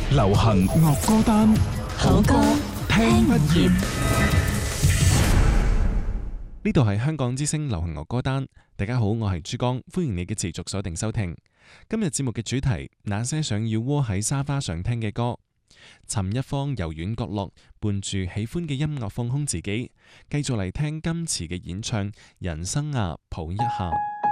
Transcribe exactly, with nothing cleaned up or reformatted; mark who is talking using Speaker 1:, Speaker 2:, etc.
Speaker 1: 流行樂歌單，
Speaker 2: 好歌
Speaker 1: 聽不厭。
Speaker 3: 呢度係香港之聲流行樂歌單。大家好，我係珠江，歡迎你嘅持續鎖定收聽。今日節目嘅主題，那些想要窩喺沙發上聽嘅歌。尋一方柔軟角落，伴住喜歡嘅音樂放空自己。繼續嚟聽今次嘅演唱，人生啊，抱一下。